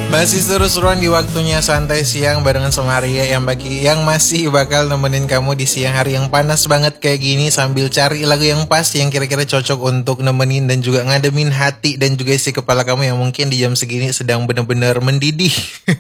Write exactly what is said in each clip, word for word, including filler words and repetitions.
Masih seru-seruan di waktunya santai siang barengan sama Arya yang bagi yang masih bakal nemenin kamu di siang hari yang panas banget kayak gini sambil cari lagu yang pas yang kira-kira cocok untuk nemenin dan juga ngademin hati dan juga isi kepala kamu yang mungkin di jam segini sedang bener-bener mendidih.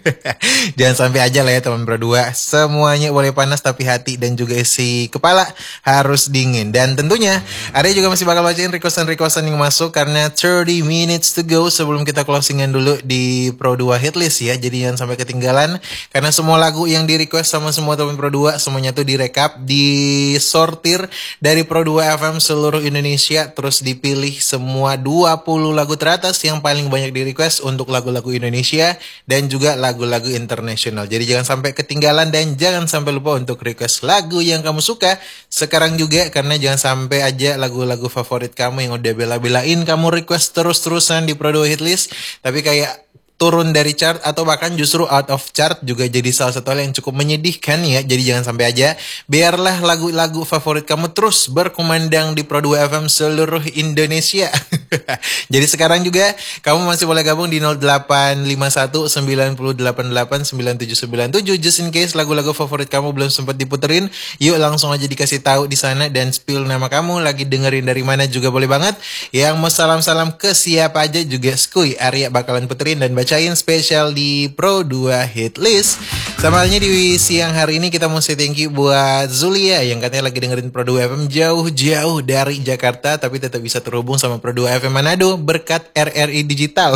Jangan sampai aja lah ya teman berdua, semuanya boleh panas tapi hati dan juga isi kepala harus dingin. Dan tentunya Arya juga masih bakal bacain requestan-requestan yang masuk karena thirty minutes to go sebelum kita closingan dulu di Pro dua Hitlist ya. Jadi jangan sampai ketinggalan karena semua lagu yang di request sama semua teman Pro dua semuanya tuh direkap, disortir dari Pro dua F M seluruh Indonesia, terus dipilih semua dua puluh lagu teratas yang paling banyak di request untuk lagu-lagu Indonesia dan juga lagu-lagu internasional. Jadi jangan sampai ketinggalan dan jangan sampai lupa untuk request lagu yang kamu suka sekarang juga, karena jangan sampai aja lagu-lagu favorit kamu yang udah bela-belain kamu request terus-terusan di Pro dua Hitlist tapi kayak turun dari chart atau bahkan justru out of chart juga jadi salah satu hal yang cukup menyedihkan ya. Jadi jangan sampai aja, biarlah lagu-lagu favorit kamu terus berkumandang di Pro dua F M seluruh Indonesia. Jadi sekarang juga kamu masih boleh gabung di nol delapan lima satu sembilan delapan delapan sembilan tujuh sembilan tujuh just in case lagu-lagu favorit kamu belum sempat diputerin. Yuk langsung aja dikasih tahu di sana dan spill nama kamu, lagi dengerin dari mana juga boleh banget. Yang mau salam-salam ke siapa aja juga skuy Arya bakalan puterin dan bacain spesial di Pro dua Hitlist. Sama halnya di siang hari ini kita mau say thank you buat Zulia yang katanya lagi dengerin Pro dua F M jauh-jauh dari Jakarta tapi tetap bisa terhubung sama Pro dua F M Manado berkat R R I Digital.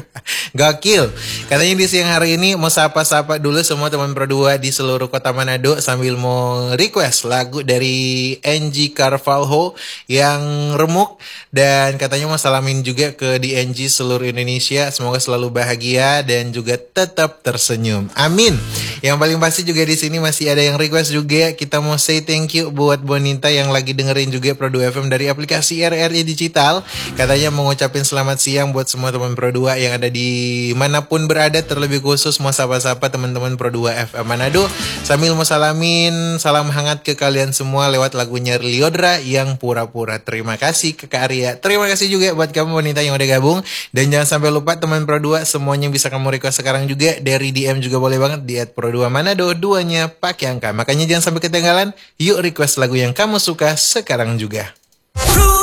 Gokil. Katanya di siang hari ini mau sapa-sapa dulu semua teman Pro dua di seluruh kota Manado sambil mau request lagu dari N G Carvalho yang remuk, dan katanya mau salamin juga ke D N G seluruh Indonesia, semoga selalu bahagia dan juga tetap tersenyum. Amin. Yang paling pasti juga di sini masih ada yang request juga. Kita mau say thank you buat Bonita yang lagi dengerin juga Pro dua F M dari aplikasi R R I Digital. Katanya mau ngucapin selamat siang buat semua teman Pro dua yang ada di manapun berada, terlebih khusus mau sapa-sapa teman-teman Pro dua F M Manado sambil mau salamin salam hangat ke kalian semua lewat lagunya Liodra yang pura-pura. Terima kasih ke Kak Arya. Terima kasih juga buat kamu Bonita yang udah gabung, dan jangan sampai lupa teman Pro dua semuanya bisa kamu request sekarang juga dari D M juga boleh banget di at Pro dua Manado, duanya pakai angka. Makanya jangan sampai ketinggalan, yuk request lagu yang kamu suka sekarang juga.